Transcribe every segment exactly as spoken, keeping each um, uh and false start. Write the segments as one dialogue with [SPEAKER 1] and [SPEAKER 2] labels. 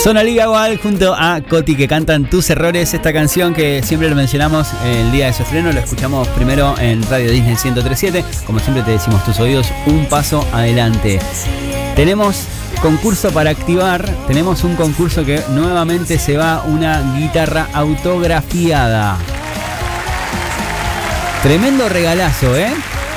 [SPEAKER 1] Zona Liga Wild junto a Coti, que cantan Tus Errores. Esta canción que siempre lo mencionamos el día de su estreno, lo escuchamos primero en Radio Disney ciento tres punto siete. Como siempre te decimos, tus oídos un paso adelante. Tenemos concurso para activar. Tenemos un concurso que nuevamente se va una guitarra autografiada. Tremendo regalazo, ¿eh?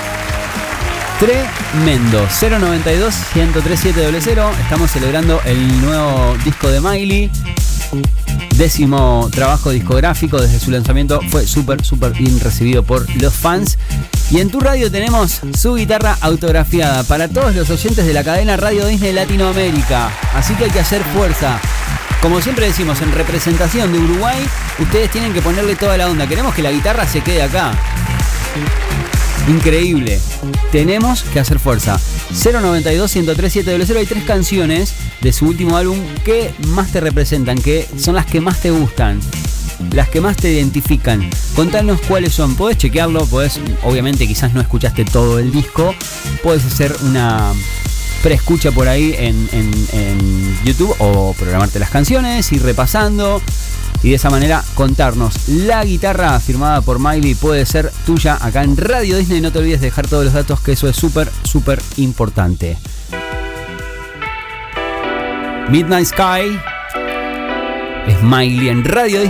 [SPEAKER 1] Tremendo. cero noventa y dos, ciento tres siete cero cero. Estamos celebrando el nuevo disco de Miley. Décimo trabajo discográfico desde su lanzamiento. Fue súper, súper bien recibido por los fans. Y en tu radio tenemos su guitarra autografiada para todos los oyentes de la cadena Radio Disney Latinoamérica. Así que hay que hacer fuerza. Como siempre decimos, en representación de Uruguay, ustedes tienen que ponerle toda la onda. Queremos que la guitarra se quede acá. Increíble. Tenemos que hacer fuerza. cero noventa y dos, ciento tres siete cero cero. Hay tres canciones de su último álbum que más te representan, que son las que más te gustan, las que más te identifican. Contanos cuáles son. Podés chequearlo, podés, obviamente quizás no escuchaste todo el disco, podés hacer una preescucha por ahí en, en, en YouTube o programarte las canciones, ir repasando y de esa manera contarnos. La guitarra firmada por Miley puede ser tuya acá en Radio Disney. No te olvides de dejar todos los datos, que eso es súper, súper importante. Midnight Sky es Miley en Radio Disney.